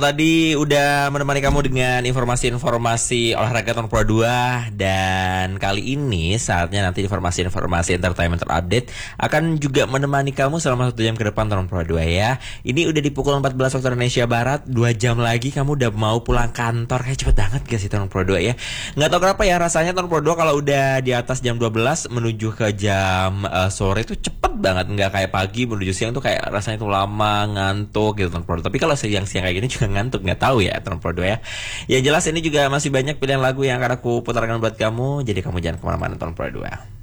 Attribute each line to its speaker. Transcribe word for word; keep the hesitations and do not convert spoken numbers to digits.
Speaker 1: Tadi udah menemani kamu dengan informasi-informasi olahraga tahun Pro dua. Dan kali ini saatnya nanti informasi-informasi entertainment terupdate akan juga menemani kamu selama satu jam ke depan tahun Pro dua ya. Ini udah di pukul empat belas waktu Indonesia Barat. Dua jam lagi kamu udah mau pulang kantor. Kayak cepet banget gak sih tahun Pro dua ya. Nggak tahu kenapa ya, rasanya tahun Pro dua kalau udah di atas jam dua belas menuju ke jam uh, sore itu cepet banget. Nggak kayak pagi menuju siang tuh kayak rasanya tuh lama, ngantuk gitu tahun Pro dua. Tapi kalau siang-siang kayak gini juga ngantuk, nggak tahu ya tahun Pro dua ya. Ya jelas ini juga masih banyak pilihan lagu yang akan aku putarkan buat kamu. Jadi kamu jangan kemana-mana tahun Pro dua.